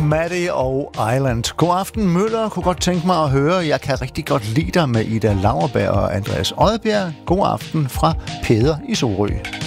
Maddie og Island. God aften, Møller. Kunne godt tænke mig at høre. Jeg kan rigtig godt lide dig med Ida Lauerberg og Andreas Odbjerg. God aften fra Peder i Sorø.